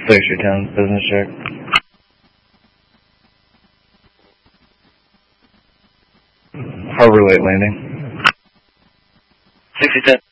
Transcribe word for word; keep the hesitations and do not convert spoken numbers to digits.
Glacier Town, business check. Harbor Light Landing. sixty ten.